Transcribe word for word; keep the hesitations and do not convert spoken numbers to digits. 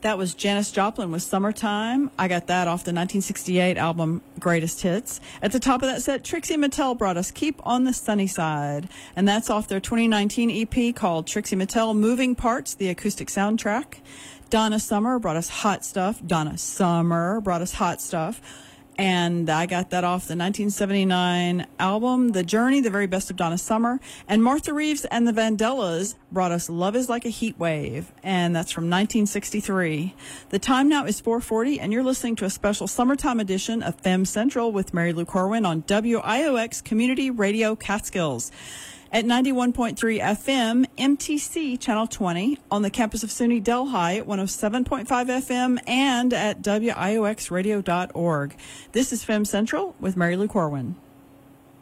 That was Janis Joplin with Summertime. I got that off the nineteen sixty-eight album Greatest Hits. At the top of that set, Trixie Mattel brought us Keep on the Sunny Side. And that's off their twenty nineteen E P called Trixie Mattel Moving Parts, the acoustic soundtrack. Donna Summer brought us Hot Stuff. Donna Summer brought us Hot Stuff. And I got that off the nineteen seventy-nine album, The Journey, the very best of Donna Summer. And Martha Reeves and the Vandellas brought us Love is Like a Heat Wave, and that's from nineteen sixty-three. The time now is four forty, and you're listening to a special summertime edition of Femme Central with Mary Lou Corwin on W I O X Community Radio Catskills. At ninety-one point three F M, M T C Channel twenty, on the campus of SUNY Delhi at one oh seven point five F M, and at W I O X radio dot org. This is Femme Central with Mary Lou Corwin.